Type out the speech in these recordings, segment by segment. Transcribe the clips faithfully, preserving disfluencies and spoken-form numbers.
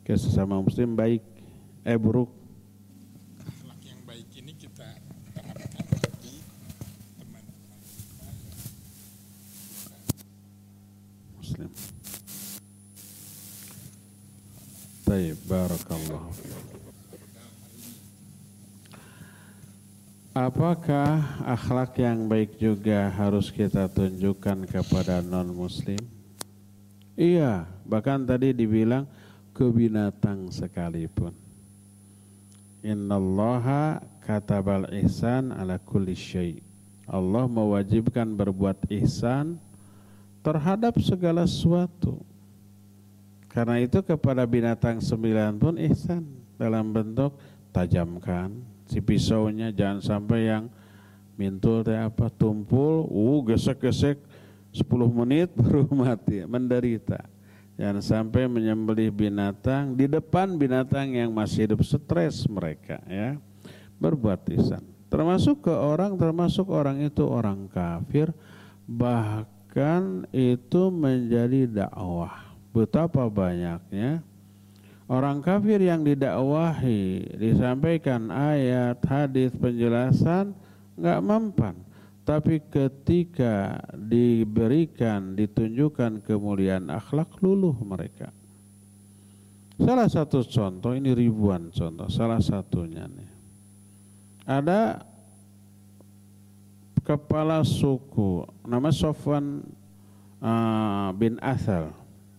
ke sesama muslim baik eh buruk. Akhlak yang baik ini kita terapkan di teman-teman kita muslim. Baik, barakallahu. Apakah akhlak yang baik juga harus kita tunjukkan kepada non-muslim? Iya, bahkan tadi dibilang ke binatang sekalipun. Innallaha katabal ihsan ala kulli syai'. Allah mewajibkan berbuat ihsan terhadap segala sesuatu. Karena itu kepada binatang sembilan pun ihsan dalam bentuk tajamkan si pisaunya, jangan sampai yang mintul teh apa tumpul, uh gesek-gesek sepuluh menit baru mati, menderita. Jangan sampai menyembelih binatang di depan binatang yang masih hidup, stres mereka ya. Berbuat ihsan. Termasuk ke orang, termasuk orang itu orang kafir, bahkan itu menjadi dakwah. Betapa banyaknya orang kafir yang didakwahi, disampaikan ayat, hadis, penjelasan, nggak mempan. Tapi ketika diberikan, ditunjukkan kemuliaan akhlak, luluh mereka. Salah satu contoh, ini ribuan contoh, salah satunya nih. Ada kepala suku, nama Sofwan uh, bin Athal.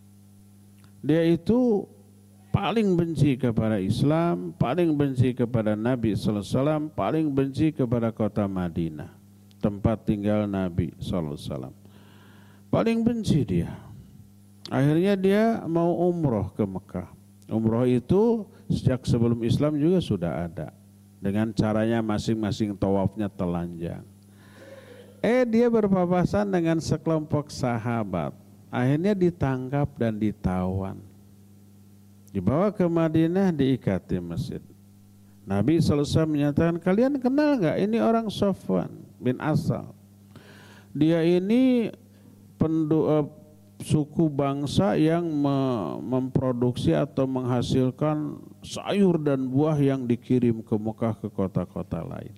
Dia itu paling benci kepada Islam, paling benci kepada Nabi sallallahu alaihi wasallam, paling benci kepada kota Madinah, tempat tinggal Nabi sallallahu alaihi wasallam. Paling benci dia. Akhirnya dia mau umroh ke Mekah. Umroh itu sejak sebelum Islam juga sudah ada. Dengan caranya masing-masing tawafnya telanjang. Eh dia berpapasan dengan sekelompok sahabat. Akhirnya ditangkap dan ditawan. Dibawa ke Madinah, diikat di masjid. Nabi sallallahu alaihi wasallam menyatakan, kalian kenal gak ini orang Sofwan bin Asal? Dia ini pendu, uh, suku bangsa yang me, memproduksi atau menghasilkan sayur dan buah yang dikirim ke Mekah, ke kota-kota lain.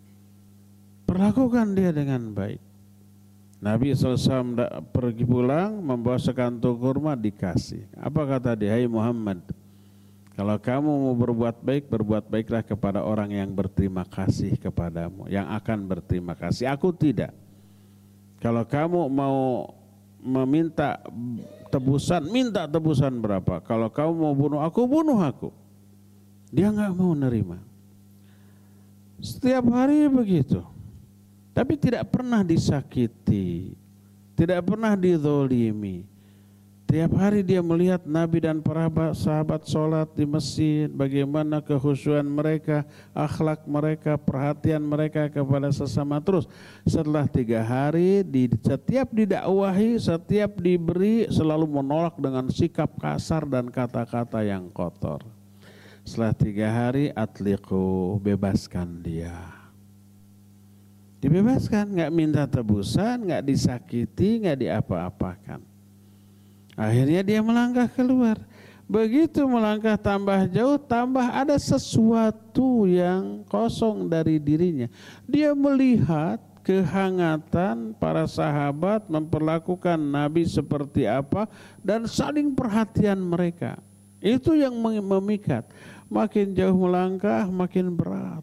Perlakukan dia dengan baik. Nabi sallallahu alaihi wasallam pergi pulang membawa sekantung kurma, dikasih. Apa kata dia? Hai Muhammad, kalau kamu mau berbuat baik, berbuat baiklah kepada orang yang berterima kasih kepadamu, yang akan berterima kasih. Aku tidak. Kalau kamu mau meminta tebusan, minta tebusan berapa. Kalau kamu mau bunuh aku, bunuh aku. Dia nggak mau nerima. Setiap hari begitu. Tapi tidak pernah disakiti, tidak pernah dizolimi. Tiap hari dia melihat Nabi dan para sahabat sholat di masjid, bagaimana kehusuan mereka, akhlak mereka, perhatian mereka kepada sesama. Terus setelah tiga hari, di, setiap didakwahi, setiap diberi, selalu menolak dengan sikap kasar dan kata-kata yang kotor. Setelah tiga hari, atliqu, bebaskan dia. Dibebaskan, nggak minta tebusan, nggak disakiti, nggak diapa-apakan. Akhirnya dia melangkah keluar. Begitu melangkah tambah jauh, tambah ada sesuatu yang kosong dari dirinya. Dia melihat kehangatan para sahabat memperlakukan Nabi seperti apa dan saling perhatian mereka. Itu yang memikat. Makin jauh melangkah, makin berat.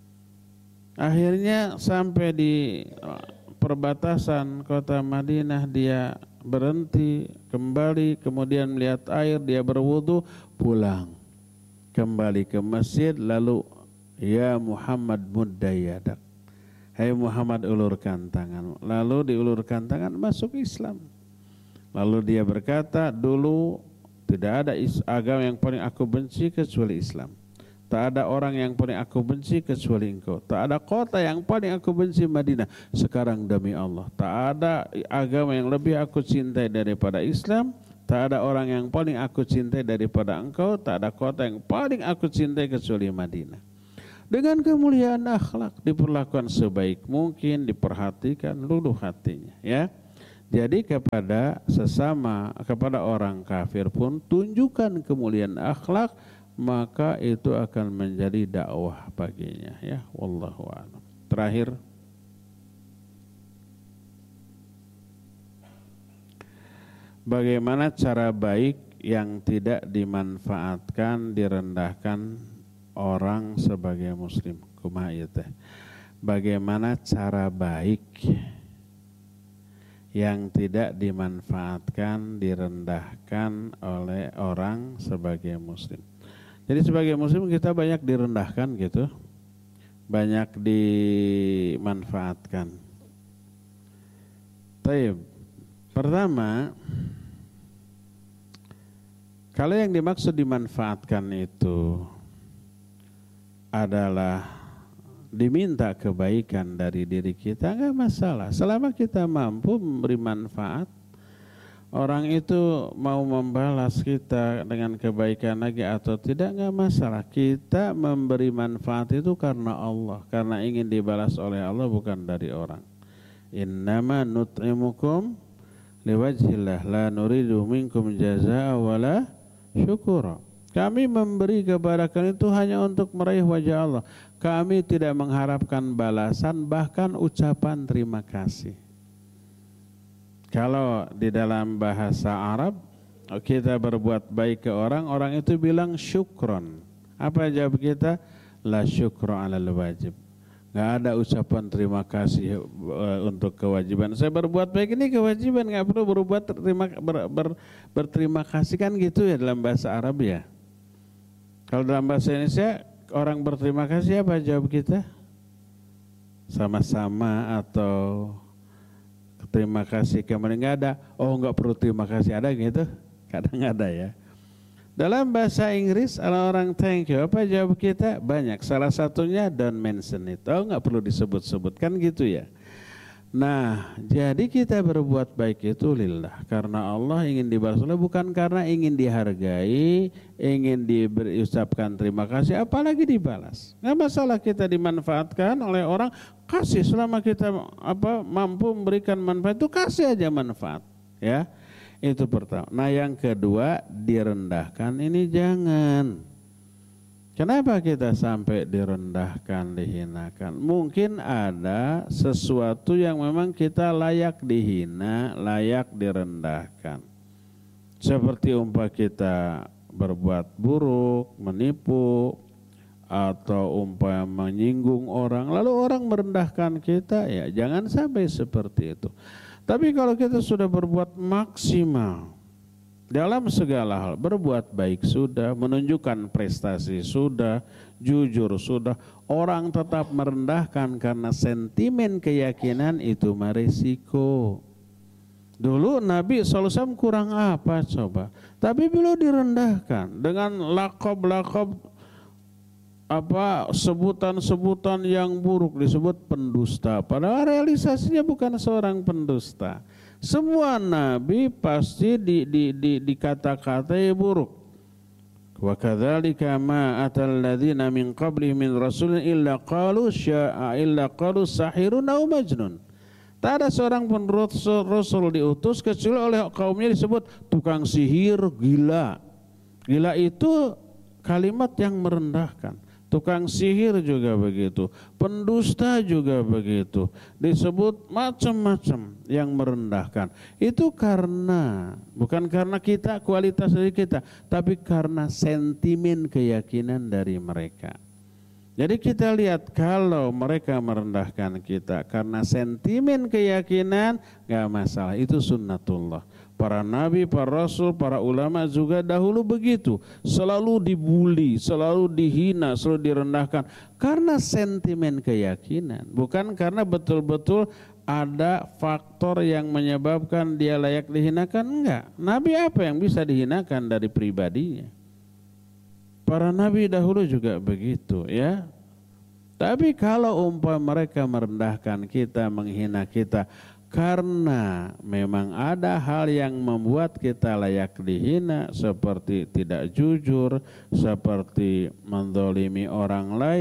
Akhirnya sampai di perbatasan kota Madinah, dia berhenti, kembali, kemudian melihat air, dia berwudu, pulang. Kembali ke masjid, lalu, ya Muhammad mudda yadak. Hai Muhammad, ulurkan tangan. Lalu diulurkan tangan, masuk Islam. Lalu dia berkata, dulu tidak ada agama yang paling aku benci kecuali Islam. Tak ada orang yang paling aku benci kecuali engkau. Tak ada kota yang paling aku benci, Madinah. Sekarang demi Allah, tak ada agama yang lebih aku cintai daripada Islam. Tak ada orang yang paling aku cintai daripada engkau. Tak ada kota yang paling aku cintai kecuali Madinah. Dengan kemuliaan akhlak, diperlakukan sebaik mungkin, diperhatikan, luluh hatinya. Ya, Jadi kepada sesama, kepada orang kafir pun tunjukkan kemuliaan akhlak, maka itu akan menjadi dakwah baginya, ya. Wallahu a'lam. Terakhir, bagaimana cara baik yang tidak dimanfaatkan, direndahkan orang sebagai muslim? Kumaha ieu teh? Bagaimana cara baik yang tidak dimanfaatkan, direndahkan oleh orang sebagai muslim? Jadi sebagai muslim kita banyak direndahkan gitu, banyak dimanfaatkan. Taib. Pertama, kalau yang dimaksud dimanfaatkan itu adalah diminta kebaikan dari diri kita, enggak masalah. Selama kita mampu memberi manfaat, orang itu mau membalas kita dengan kebaikan lagi atau tidak, enggak masalah. Kita memberi manfaat itu karena Allah, karena ingin dibalas oleh Allah, bukan dari orang. Innama nut'imukum liwajhillah la nuridu minkum jazaa'a wala syukura. Kami memberi kepada kalian itu hanya untuk meraih wajah Allah. Kami tidak mengharapkan balasan, bahkan ucapan terima kasih. Kalau di dalam bahasa Arab kita berbuat baik ke orang, orang itu bilang syukron. Apa jawab kita? La syukra alal wajib. Nggak ada ucapan terima kasih uh, untuk kewajiban. Saya berbuat baik ini kewajiban, nggak perlu berbuat terima, ber, ber, berterima kasih, kan gitu ya dalam bahasa Arab ya. Kalau dalam bahasa Indonesia orang berterima kasih apa jawab kita? Sama-sama atau terima kasih kemudian nggak ada. Oh nggak perlu terima kasih, ada gitu? Kadang ada ya. Dalam bahasa Inggris kalau orang thank you apa jawab kita? Banyak. Salah satunya don't mention it. Oh nggak perlu disebut-sebut, kan gitu ya. Nah, jadi kita berbuat baik itu lillah, karena Allah ingin dibalas, bukan karena ingin dihargai, ingin diucapkan terima kasih, apalagi dibalas. Nggak masalah kita dimanfaatkan oleh orang, kasih selama kita apa mampu memberikan manfaat itu kasih aja manfaat, ya. Itu pertama. Nah, yang kedua, direndahkan ini jangan. Kenapa kita sampai direndahkan, dihinakan? Mungkin ada sesuatu yang memang kita layak dihina, layak direndahkan. Seperti umpah kita berbuat buruk, menipu, atau umpah menyinggung orang, lalu orang merendahkan kita, ya jangan sampai seperti itu. Tapi kalau kita sudah berbuat maksimal dalam segala hal, berbuat baik sudah, menunjukkan prestasi sudah, jujur sudah, orang tetap merendahkan karena sentimen keyakinan, itu meresiko. Dulu Nabi shallallahu alaihi wasallam kurang apa coba, tapi beliau direndahkan dengan lakob-lakob apa sebutan-sebutan yang buruk, disebut pendusta, padahal realisasinya bukan seorang pendusta. Semua nabi pasti di, di, di, dikata-katai buruk. Wa kadzalika ma atal ladzina min qabli min rasulin illa qalu sya'a illa qalu sahirun aw majnun. Tak ada seorang pun rasul, rasul diutus kecuali oleh kaumnya disebut tukang sihir, gila. Gila itu kalimat yang merendahkan. Tukang sihir juga begitu, pendusta juga begitu, disebut macam-macam yang merendahkan. Itu karena, bukan karena kita, kualitas dari kita, tapi karena sentimen keyakinan dari mereka. Jadi kita lihat kalau mereka merendahkan kita karena sentimen keyakinan, gak masalah, itu sunnatullah. Para nabi, para rasul, para ulama juga dahulu begitu. Selalu dibuli, selalu dihina, selalu direndahkan. Karena sentimen keyakinan. Bukan karena betul-betul ada faktor yang menyebabkan dia layak dihinakan. Enggak. Nabi apa yang bisa dihinakan dari pribadinya? Para nabi dahulu juga begitu ya. Tapi kalau umpah mereka merendahkan kita, menghina kita, karena memang ada hal yang membuat kita layak dihina, seperti tidak jujur, seperti menzalimi orang lain,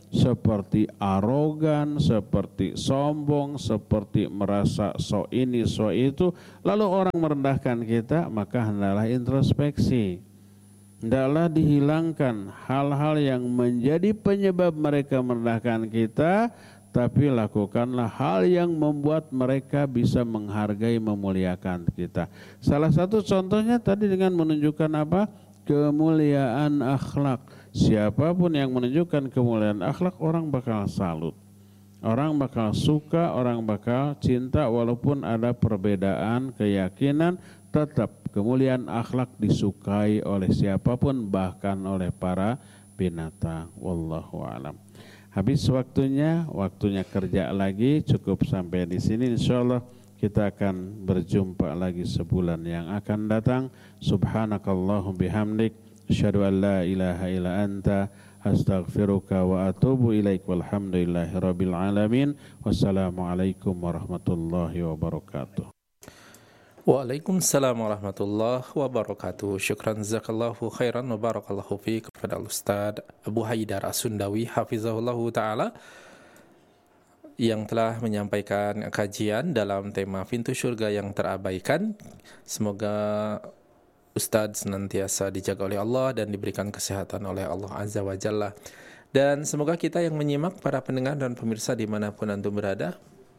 seperti arogan, seperti sombong, seperti merasa so ini so itu, lalu orang merendahkan kita, maka hendaklah introspeksi. Hendaklah dihilangkan hal-hal yang menjadi penyebab mereka merendahkan kita, tapi lakukanlah hal yang membuat mereka bisa menghargai, memuliakan kita. Salah satu contohnya tadi dengan menunjukkan apa? Kemuliaan akhlak. Siapapun yang menunjukkan kemuliaan akhlak, orang bakal salut. Orang bakal suka, orang bakal cinta, walaupun ada perbedaan keyakinan, tetap kemuliaan akhlak disukai oleh siapapun, bahkan oleh para binatang. Wallahu a'lam. Habis waktunya, waktunya kerja lagi, cukup sampai di sini. Insyaallah kita akan berjumpa lagi sebulan yang akan datang. Subhanakallahum bihamdik, asyhadu an la ilaha illa anta, astaghfiruka wa atubu ilaik. Walhamdulillahi rabbil alamin. Wassalamualaikum warahmatullahi wabarakatuh. Waalaikumsalam warahmatullahi wabarakatuh. Syukran jazakallahu khairan wa barakallahu fiik kepada Ustaz Abu Haidar As-Sundawi hafizahullahu taala yang telah menyampaikan kajian dalam tema Pintu Surga yang Terabaikan. Semoga Ustaz senantiasa dijaga oleh Allah dan diberikan kesehatan oleh Allah Azza wa Jalla. Dan semoga kita yang menyimak, para pendengar dan pemirsa dimanapun antum berada,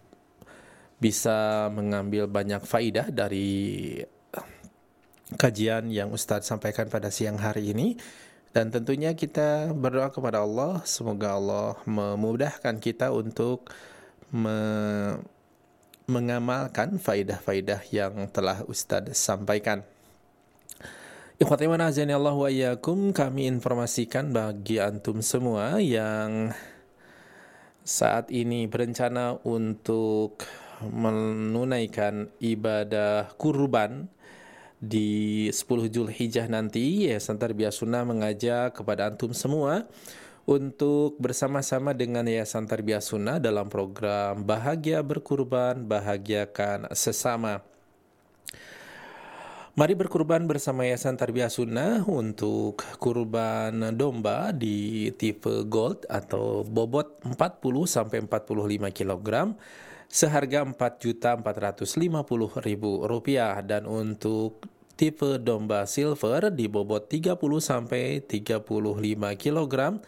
bisa mengambil banyak faidah dari kajian yang Ustaz sampaikan pada siang hari ini. Dan tentunya kita berdoa kepada Allah, semoga Allah memudahkan kita untuk me- mengamalkan faidah-faidah yang telah Ustaz sampaikan. Ikhwati wa azani Allah wa iyyakum, kami informasikan bagi antum semua yang saat ini berencana untuk menunaikan ibadah kurban di sepuluh Zulhijjah nanti, Yayasan Tarbiyah Sunnah mengajak kepada antum semua untuk bersama-sama dengan Yayasan Tarbiyah Sunnah dalam program Bahagia Berkurban, Bahagiakan Sesama. Mari berkurban bersama Yayasan Tarbiyah Sunnah untuk kurban domba di tipe gold atau bobot empat puluh sampai empat puluh lima kilogram seharga empat juta empat ratus lima puluh ribu rupiah, dan untuk tipe domba silver di bobot tiga puluh sampai tiga puluh lima kilogram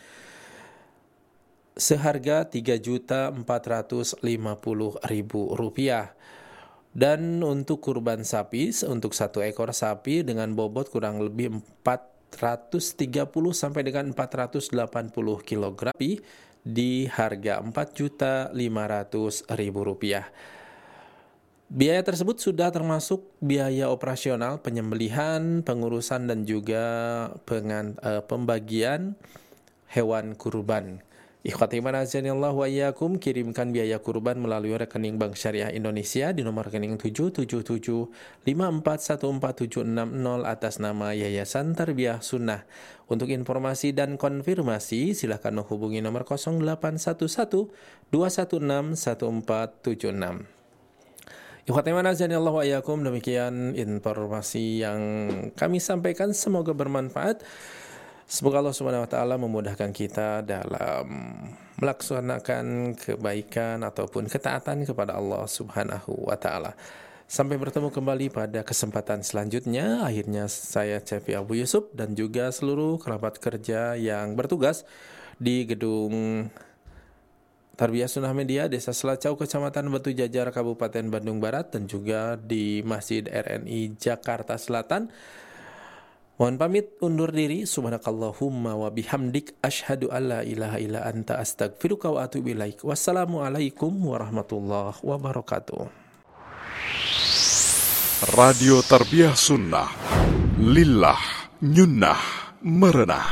seharga tiga juta empat ratus lima puluh ribu rupiah. Dan untuk kurban sapi, untuk satu ekor sapi dengan bobot kurang lebih empat ratus tiga puluh sampai dengan empat ratus delapan puluh kilogram di harga empat juta lima ratus ribu rupiah. Biaya tersebut sudah termasuk biaya operasional, penyembelihan, pengurusan, dan juga pengan, uh, pembagian hewan kurban. Ikhwati man azanillahu wa iyyakum, kirimkan biaya kurban melalui rekening Bank Syariah Indonesia di nomor rekening tujuh tujuh tujuh lima empat satu empat tujuh enam nol atas nama Yayasan Tarbiyah Sunnah. Untuk informasi dan konfirmasi silakan menghubungi nomor nol delapan satu satu dua satu enam satu empat tujuh enam. Ikhwati man azanillahu wa iyyakum, demikian informasi yang kami sampaikan, semoga bermanfaat. Semoga Allah Subhanahu wa taala memudahkan kita dalam melaksanakan kebaikan ataupun ketaatan kepada Allah Subhanahu wa taala. Sampai bertemu kembali pada kesempatan selanjutnya. Akhirnya saya Cepi Abu Yusuf dan juga seluruh kerabat kerja yang bertugas di gedung Tarbiyah Sunnah Media Desa Selacau, Kecamatan Batu Jajar, Kabupaten Bandung Barat, dan juga di Masjid R N I Jakarta Selatan. Mohon pamit undur diri. Subhanakallahumma wa bihamdik, asyhadu alla ilaha illa anta, astaghfiruka wa atubu ilaik. Wassalamualaikum warahmatullahi wabarakatuh. Radio Tarbiyah Sunnah, lillah nyunnah merenah.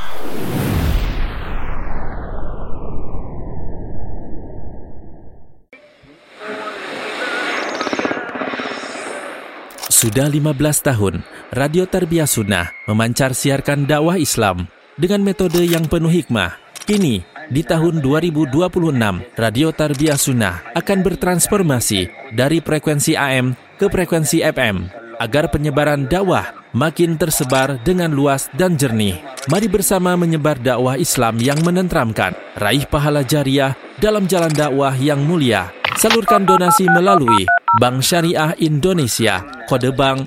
Sudah lima belas tahun, Radio Tarbiyah Sunnah memancar siarkan dakwah Islam dengan metode yang penuh hikmah. Kini, di tahun dua ribu dua puluh enam, Radio Tarbiyah Sunnah akan bertransformasi dari frekuensi A M ke frekuensi F M. agar penyebaran dakwah makin tersebar dengan luas dan jernih. Mari bersama menyebar dakwah Islam yang menenteramkan, raih pahala jariah dalam jalan dakwah yang mulia. Salurkan donasi melalui Bank Syariah Indonesia, kode bank